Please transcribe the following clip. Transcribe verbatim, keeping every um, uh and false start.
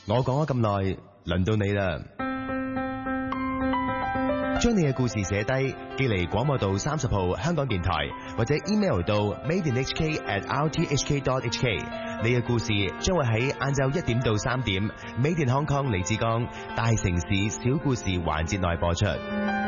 我講咗咁耐，輪到你啦。將你嘅故事寫低，寄嚟廣播道三十號香港電台，或者 email 到 made in h k at r t h k dot h k。你嘅故事將會喺晏晝一點到三點，Made in Hong Kong 李志剛大城市小故事環節內播出。